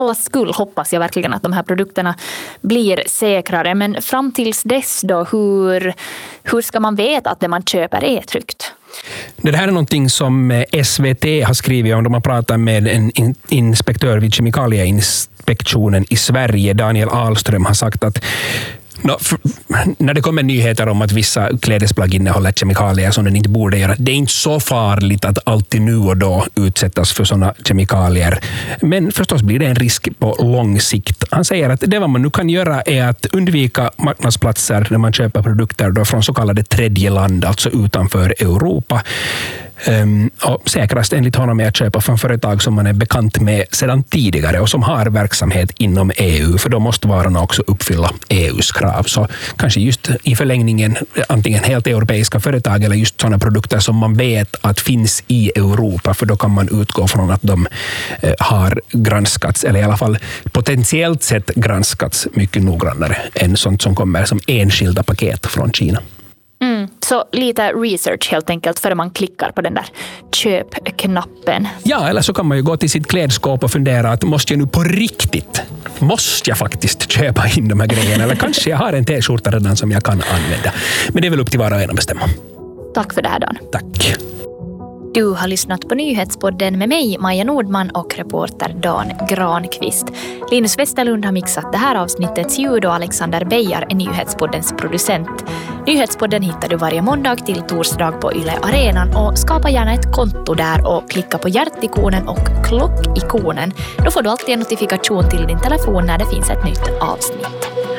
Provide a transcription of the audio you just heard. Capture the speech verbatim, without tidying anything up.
skull hoppas jag verkligen att de här produkterna blir säkrare. Men fram tills dess då, hur, hur ska man veta att det man köper är tryggt? Det här är någonting som S V T har skrivit om. De har pratat med en inspektör vid Kemikalieinspektionen i Sverige, Daniel Ahlström, har sagt att No, för, när det kommer nyheter om att vissa klädesplagg innehåller kemikalier som den inte borde göra, det är inte så farligt att alltid nu och då utsättas för sådana kemikalier. Men förstås blir det en risk på lång sikt. Han säger att det vad man nu kan göra är att undvika marknadsplatser där man köper produkter då från så kallade tredje land, alltså utanför Europa. Um, och säkrast enligt honom är att köpa från företag som man är bekant med sedan tidigare och som har verksamhet inom E U, för då måste varorna också uppfylla E U:s krav. Så kanske just i förlängningen antingen helt europeiska företag eller just sådana produkter som man vet att finns i Europa, för då kan man utgå från att de eh, har granskats, eller i alla fall potentiellt sett granskats mycket noggrannare än sånt som kommer som enskilda paket från Kina. Mm, så lite research helt enkelt före man klickar på den där köpknappen. Ja, eller så kan man ju gå till sitt klädskåp och fundera att måste jag nu på riktigt, måste jag faktiskt köpa in de här grejerna? Eller kanske jag har en t-skjorta redan som jag kan använda. Men det är väl upp till var och en att bestämma. Tack för det här, Dan. Tack. Du har lyssnat på Nyhetspodden med mig, Maja Nordman, och reporter Dan Granqvist. Linus Westerlund har mixat det här avsnittets ljud och Alexander Beijar är Nyhetspoddens producent. Nyhetspodden hittar du varje måndag till torsdag på Yle Arenan, och skapa gärna ett konto där och klicka på hjärtikonen och klockikonen. Då får du alltid en notifikation till din telefon när det finns ett nytt avsnitt.